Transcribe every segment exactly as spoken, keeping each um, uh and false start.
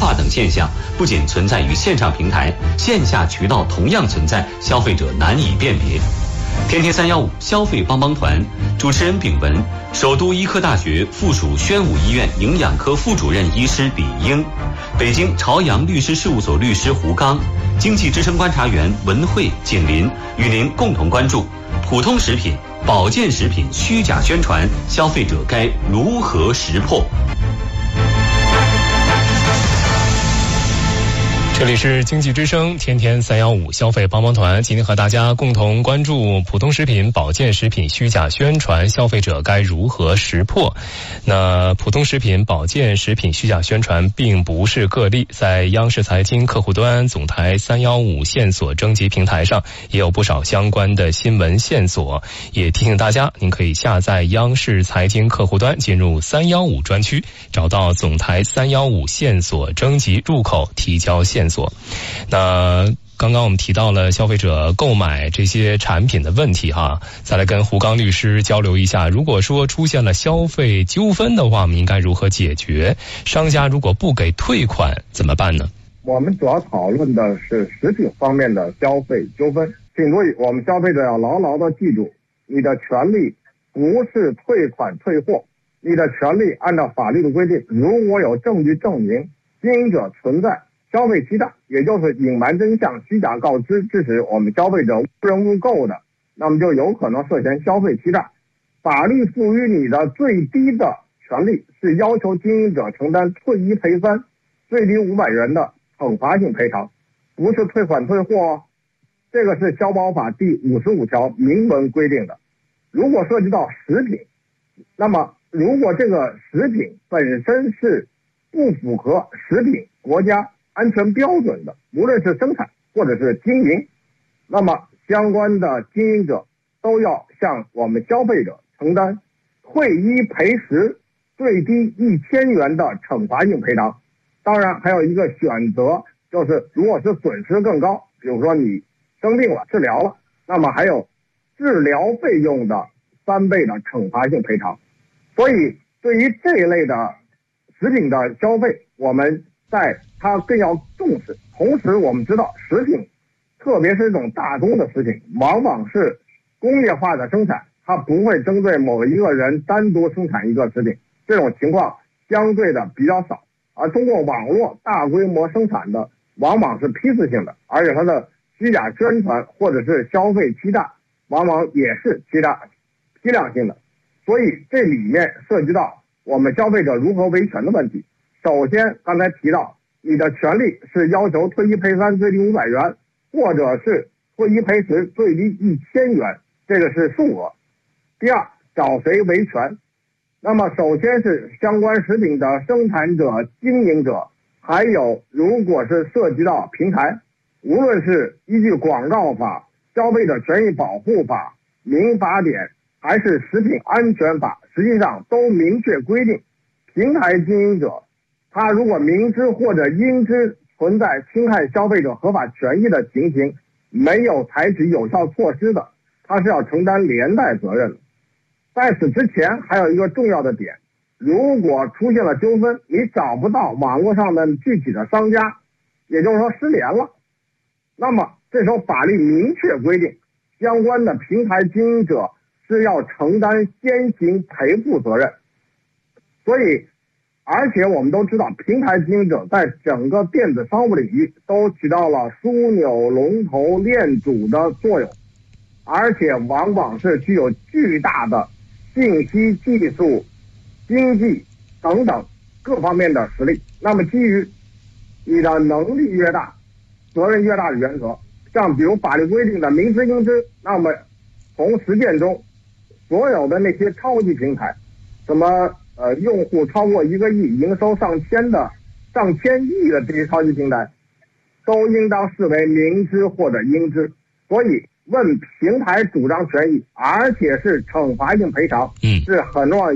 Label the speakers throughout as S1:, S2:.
S1: 化等现象，不仅存在于线上平台，线下渠道同样存在，消费者难以辨别。天天三幺五消费帮帮团，主持人秉文，首都医科大学附属宣武医院营养科副主任医师李英，北京朝阳律师事务所律师胡刚，经济之声观察员文慧、景林与您共同关注普通食品、保健食品虚假宣传，消费者该如何识破？
S2: 这里是经济之声天天三幺五消费帮帮团，今天和大家共同关注普通食品、保健食品虚假宣传，消费者该如何识破？那普通食品、保健食品虚假宣传并不是个例，在央视财经客户端、总台三幺五线索征集平台上也有不少相关的新闻线索。也提醒大家，您可以下载央视财经客户端，进入三幺五专区，找到总台三幺五线索征集入口，提交线索。那刚刚我们提到了消费者购买这些产品的问题哈，再来跟胡刚律师交流一下，如果说出现了消费纠纷的话，我们应该如何解决？商家如果不给退款怎么办呢？
S3: 我们主要讨论的是食品方面的消费纠纷，请注意，我们消费者要牢牢的记住，你的权利不是退款退货，你的权利按照法律的规定，如果有证据证明经营者存在消费欺诈，也就是隐瞒真相、虚假告知，致使我们消费者误认误购的，那么就有可能涉嫌消费欺诈。法律赋予你的最低的权利是要求经营者承担退一赔三、最低五百元的惩罚性赔偿，不是退款退货。这个是消保法第五十五条明文规定的。如果涉及到食品，那么如果这个食品本身是不符合食品国家安全标准的，无论是生产或者是经营，那么相关的经营者都要向我们消费者承担退一赔十、最低一千元的惩罚性赔偿。当然还有一个选择，就是如果是损失更高，比如说你生病了治疗了，那么还有治疗费用的三倍的惩罚性赔偿。所以对于这一类的食品的消费，我们在它更要重视。同时我们知道食品，特别是这种大宗的食品，往往是工业化的生产，它不会针对某一个人单独生产一个食品，这种情况相对的比较少。而通过网络大规模生产的往往是批次性的，而且它的虚假宣传或者是消费欺诈往往也是欺诈批量性的。所以这里面涉及到我们消费者如何维权的问题。首先刚才提到，你的权利是要求退一赔三、最低五百元，或者是退一赔十、最低一千元，这个是数额。第二，找谁维权？那么首先是相关食品的生产者、经营者，还有如果是涉及到平台，无论是依据广告法、消费者权益保护法、民法典，还是食品安全法，实际上都明确规定，平台经营者他如果明知或者应知存在侵害消费者合法权益的情形，没有采取有效措施的，他是要承担连带责任的。在此之前还有一个重要的点，如果出现了纠纷，你找不到网络上的具体的商家，也就是说失联了，那么这时候法律明确规定，相关的平台经营者是要承担先行赔付责任。所以而且我们都知道，平台经营者在整个电子商务领域都起到了枢纽、龙头、链主的作用，而且往往是具有巨大的信息技术、经济等等各方面的实力。那么基于你的能力越大，责任越大的原则，像比如法律规定的明知应知，那么从实践中所有的那些超级平台，什么呃用户超过一个亿、营收上千的上千亿的这些超级平台，都应当视为明知或者应知。所以问平台主张权益，而且是惩罚性赔偿，
S2: 嗯，
S3: 是很重要的一点。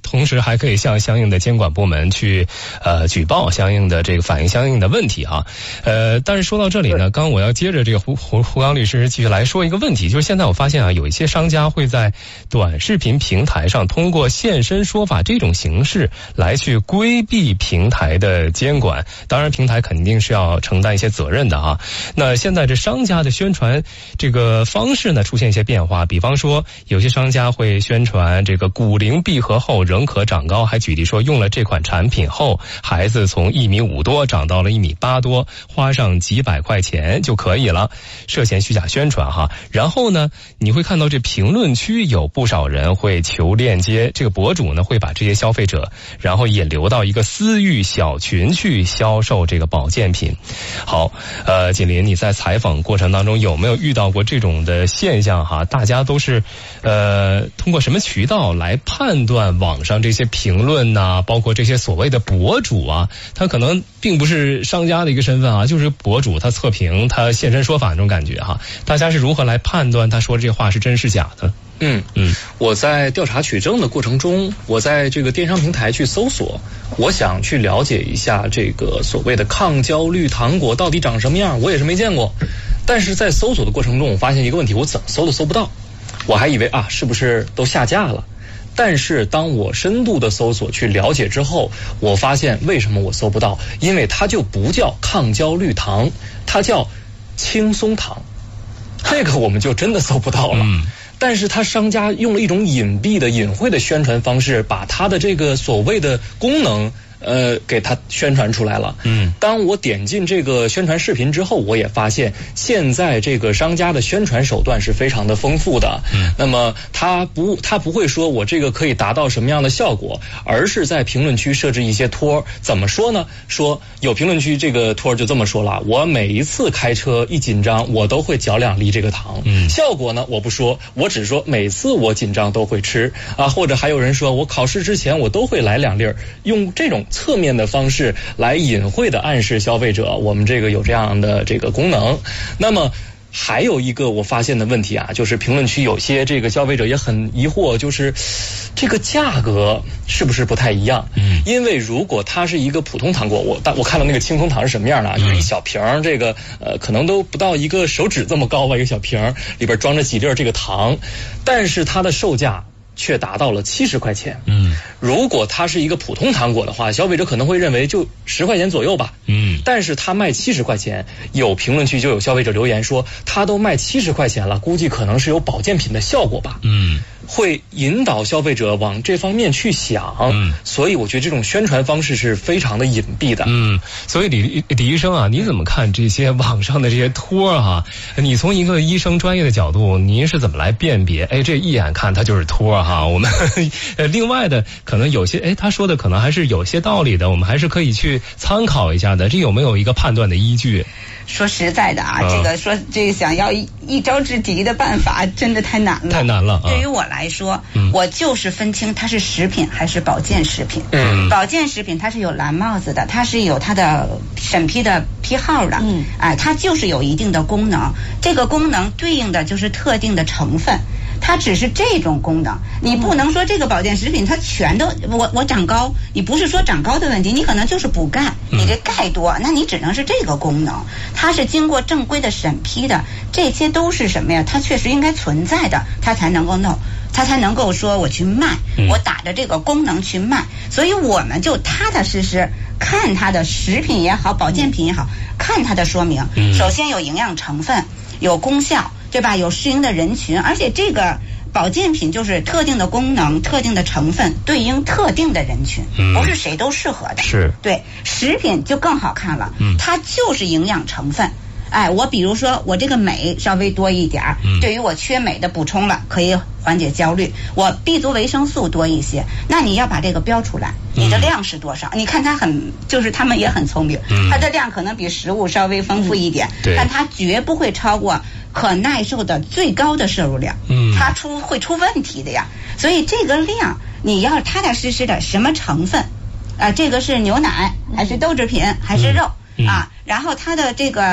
S2: 同时还可以向相应的监管部门去呃举报相应的这个反映相应的问题啊。呃，但是说到这里呢，刚刚我要接着这个胡胡胡刚律师继续来说一个问题，就是现在我发现啊，有一些商家会在短视频平台上通过现身说法这种形式来去规避平台的监管，当然平台肯定是要承担一些责任的啊。那现在这商家的宣传这个方式呢出现一些变化，比方说有些商家会宣传这个骨龄闭合后仍可长高，还举例说用了这款产品后孩子从一米五多长到了一米八多，花上几百块钱就可以了，涉嫌虚假宣传哈。然后呢你会看到这评论区有不少人会求链接，这个博主呢会把这些消费者然后引流到一个私域小群去销售这个保健品。好，呃，锦麟，你在采访过程当中有没有遇到过这种的现象哈？大家都是呃通过什么渠道来判断网上这些评论呐、啊，包括这些所谓的博主啊，他可能并不是商家的一个身份啊，就是博主他测评他现身说法那种感觉哈。大家是如何来判断他说这话是真是假的？
S4: 嗯嗯，我在调查取证的过程中，我在这个电商平台去搜索，我想去了解一下这个所谓的抗焦绿糖果到底长什么样，我也是没见过。但是在搜索的过程中，我发现一个问题，我怎么搜都搜不到。我还以为啊，是不是都下架了？但是当我深度的搜索去了解之后，我发现为什么我搜不到？因为它就不叫抗焦绿糖，它叫轻松糖，这个我们就真的搜不到了。嗯，但是他商家用了一种隐蔽的隐晦的宣传方式，把他的这个所谓的功能呃给他宣传出来了。嗯，当我点进这个宣传视频之后，我也发现现在这个商家的宣传手段是非常的丰富的。嗯，那么他不他不会说我这个可以达到什么样的效果，而是在评论区设置一些托。怎么说呢？说有评论区这个托就这么说了，我每一次开车一紧张，我都会嚼两粒这个糖。嗯，效果呢我不说，我只说每次我紧张都会吃啊，或者还有人说我考试之前我都会来两粒，用这种侧面的方式来隐晦的暗示消费者我们这个有这样的这个功能。那么还有一个我发现的问题啊，就是评论区有些这个消费者也很疑惑，就是这个价格是不是不太一样？嗯，因为如果它是一个普通糖果，我但我看到那个轻松糖是什么样的啊？就是一小瓶儿，这个呃可能都不到一个手指这么高吧，一个小瓶儿里边装着几粒这个糖，但是它的售价却达到了七十块钱。嗯，如果它是一个普通糖果的话，消费者可能会认为就十块钱左右吧。嗯，但是它卖七十块钱，有评论区就有消费者留言说，它都卖七十块钱了，估计可能是有保健品的效果吧。嗯，会引导消费者往这方面去想。嗯，所以我觉得这种宣传方式是非常的隐蔽的。
S2: 嗯，所以李李医生啊，你怎么看这些网上的这些托哈、啊？你从一个医生专业的角度，您是怎么来辨别？哎，这一眼看它就是托哈。我们呃，另外的可能有些哎，他说的可能还是有些道理的，我们还是可以去参考一下的。这有没有一个判断的依据？
S5: 说实在的啊，啊这个说这个想要一一招制敌的办法，真的太难了，
S2: 太难了。啊、
S5: 对于我来说、嗯，我就是分清它是食品还是保健食品。嗯，保健食品它是有蓝帽子的，它是有它的审批的批号的。嗯，哎，它就是有一定的功能，这个功能对应的就是特定的成分。它只是这种功能，你不能说这个保健食品它全都我我长高，你不是说长高的问题，你可能就是补钙，你这钙多，那你只能是这个功能，它是经过正规的审批的，这些都是什么呀？它确实应该存在的，它才能够弄，它才能够说我去卖，我打着这个功能去卖，所以我们就踏踏实实看它的食品也好，保健品也好，看它的说明，首先有营养成分，有功效。对吧？有适应的人群，而且这个保健品就是特定的功能、特定的成分，对应特定的人群，嗯、不是谁都适合的。是对食品就更好看了，嗯、它就是营养成分。哎，我比如说我这个镁稍微多一点儿、嗯，对于我缺镁的补充了，可以缓解焦虑。我 B 族维生素多一些，那你要把这个标出来，你的量是多少？嗯、你看它很，就是他们也很聪明，嗯、它的量可能比食物稍微丰富一点，嗯、但它绝不会超过可耐受的最高的摄入量，嗯，它出会出问题的呀。所以这个量你要踏踏实实的，什么成分，啊、呃，这个是牛奶还是豆制品还是肉、嗯、啊？然后它的这个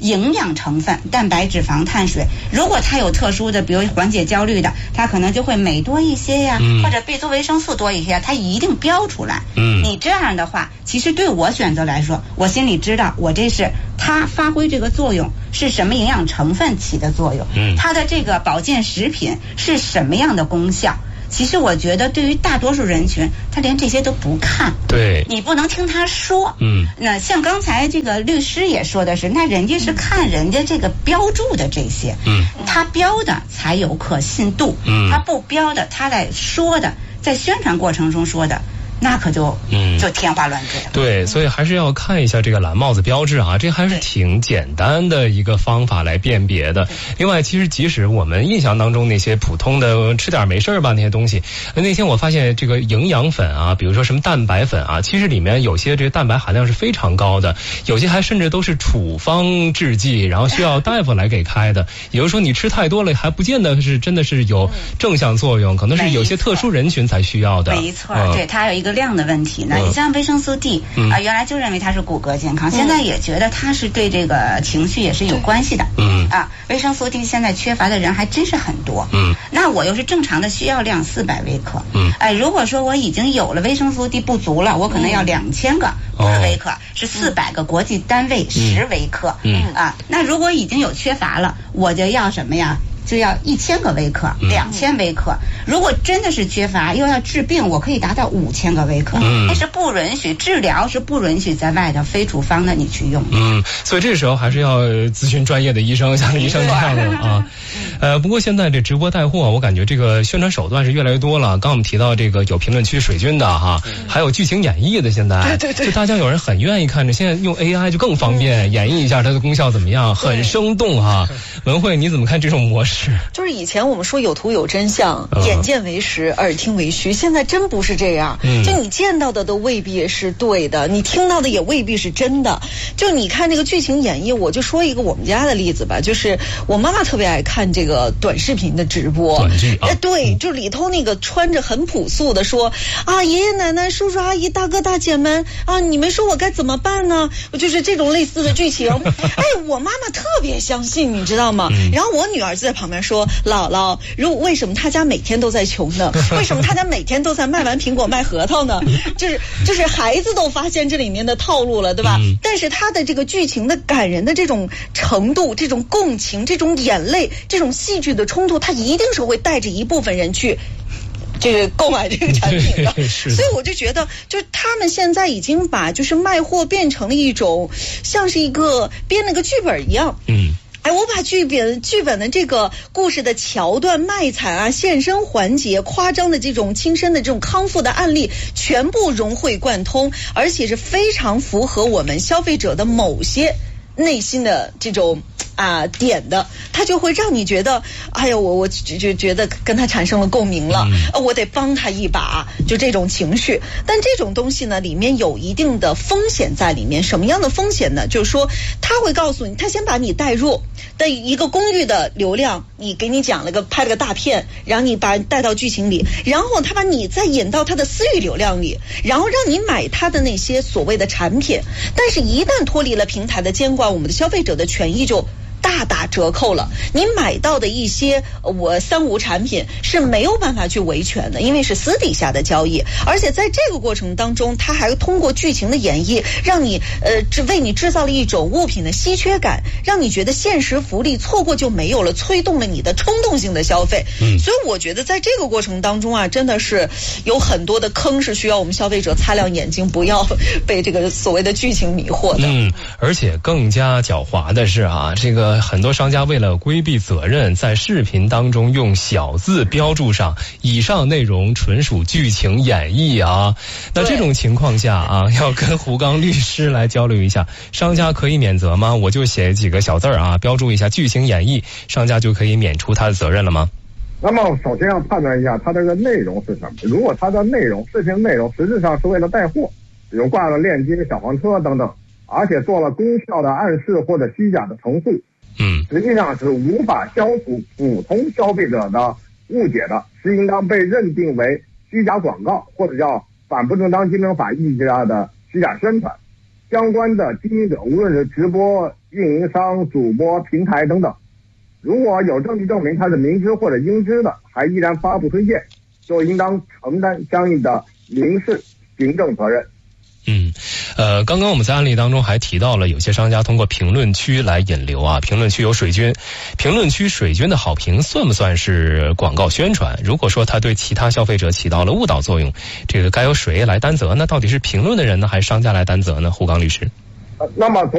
S5: 营养成分，蛋白、脂肪、碳水。如果它有特殊的，比如缓解焦虑的，它可能就会镁多一些呀，嗯、或者 B 族维生素多一些，它一定标出来。嗯，你这样的话，其实对我选择来说，我心里知道，我这是它发挥这个作用是什么营养成分起的作用，嗯，它的这个保健食品是什么样的功效。其实我觉得，对于大多数人群，他连这些都不看。
S2: 对，
S5: 你不能听他说。嗯，那像刚才这个律师也说的是，那人家是看人家这个标注的这些，嗯，他标的才有可信度，嗯，他不标的，他在说的，在宣传过程中说的。那可就嗯就天花乱坠了。
S2: 对，所以还是要看一下这个蓝帽子标志啊，这还是挺简单的一个方法来辨别的。另外，其实即使我们印象当中那些普通的吃点没事吧那些东西，那天我发现这个营养粉啊，比如说什么蛋白粉啊，其实里面有些这个蛋白含量是非常高的，有些还甚至都是处方制剂，然后需要大夫来给开的。也就是说，你吃太多了，还不见得是真的是有正向作用，可能是有些特殊人群才需要的。
S5: 没错，嗯、对，它有一个量的问题呢。你像维生素 D 啊、嗯呃，原来就认为它是骨骼健康，现在也觉得它是对这个情绪也是有关系的。嗯啊，维生素 D 现在缺乏的人还真是很多。嗯，那我又是正常的需要量四百微克。嗯，哎、呃，如果说我已经有了维生素 D 不足了，我可能要两千个，不是微克，哦、是四百个国际单位十微克。嗯啊，那如果已经有缺乏了，我就要什么呀？就要一千个微克，两千微克。如果真的是缺乏，又要治病，我可以达到五千个微克。嗯，但是不允许治疗，是不允许在外头非处方的你去用。
S2: 嗯，所以这时候还是要咨询专业的医生，像医生这样的啊。呃，不过现在这直播带货，我感觉这个宣传手段是越来越多了。刚我们提到这个有评论区水军的哈，还有剧情演绎的，现在对对对，就大家有人很愿意看着，现在用 A I 就更方便，演绎一下它的功效怎么样，很生动哈。文慧，你怎么看这种模式？
S6: 就是以前我们说有图有真相，嗯、眼见为实，耳听为虚，现在真不是这样。嗯、就你见到的都未必是对的，你听到的也未必是真的。就你看这个剧情演绎，我就说一个我们家的例子吧，就是我妈妈特别爱看这个短视频的直播，
S2: 短剧啊，
S6: 对，就里头那个穿着很朴素的说啊，爷爷奶奶、叔叔阿姨、大哥大姐们啊，你们说我该怎么办呢？就是这种类似的剧情。哎，我妈妈特别相信，你知道吗？嗯、然后我女儿就在旁边说。姥姥，如为什么他家每天都在穷呢？为什么他家每天都在卖完苹果卖核桃呢？就是就是孩子都发现这里面的套路了，对吧？嗯、但是他的这个剧情的感人的这种程度、这种共情、这种眼泪、这种戏剧的冲突，他一定是会带着一部分人去。这个购买这个产品的，所以我就觉得，就是他们现在已经把就是卖货变成了一种像是一个编了个剧本一样。嗯。哎，我把剧本剧本的这个故事的桥段、卖惨啊、现身环节、夸张的这种亲身的这种康复的案例，全部融会贯通，而且是非常符合我们消费者的某些内心的这种啊点的，他就会让你觉得，哎呀，我我就就觉得跟他产生了共鸣了，嗯、我得帮他一把，就这种情绪。但这种东西呢，里面有一定的风险在里面。什么样的风险呢？就是说，他会告诉你，他先把你带入的一个公寓的流量，你给你讲了个拍了个大片，然后你把带到剧情里，然后他把你再引到他的私域流量里，然后让你买他的那些所谓的产品。但是，一旦脱离了平台的监管，我们的消费者的权益就大打折扣了。你买到的一些我三无产品是没有办法去维权的，因为是私底下的交易，而且在这个过程当中，它还通过剧情的演绎，让你呃为你制造了一种物品的稀缺感，让你觉得现实福利错过就没有了，催动了你的冲动性的消费。嗯，所以我觉得在这个过程当中啊，真的是有很多的坑是需要我们消费者擦亮眼睛，不要被这个所谓的剧情迷惑的。
S2: 嗯，而且更加狡猾的是啊，这个很多商家为了规避责任，在视频当中用小字标注上以上内容纯属剧情演绎啊。那这种情况下啊，要跟胡刚律师来交流一下，商家可以免责吗？我就写几个小字啊，标注一下剧情演绎，商家就可以免除他的责任了吗？
S3: 那么首先要判断一下它这个内容是什么。如果它的内容视频内容实质上是为了带货，有挂了链接、小黄车等等，而且做了功效的暗示或者虚假的陈述，嗯，实际上是无法消除普通消费者的误解的，是应当被认定为虚假广告或者叫反不正当竞争法意义下的虚假宣传。 相关的经营者，无论是直播运营商、主播、平台等等，如果有证据证明他是明知或者应知的，还依然发布推荐，就应当承担相应的民事、行政责任。
S2: 嗯，呃，刚刚我们在案例当中还提到了有些商家通过评论区来引流啊，评论区有水军，评论区水军的好评算不算是广告宣传？如果说它对其他消费者起到了误导作用，这个该由谁来担责呢？到底是评论的人呢，还是商家来担责呢？胡刚律师。
S3: 呃，那么从